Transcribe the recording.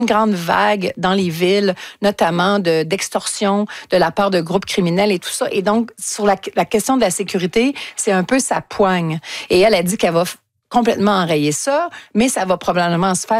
grande vague dans les villes, notamment d'extorsion de la part de groupes criminels et tout ça. Et donc, sur la question de la sécurité, c'est un peu sa poigne. Et elle a dit qu'elle va complètement enrayer ça, mais ça va probablement se faire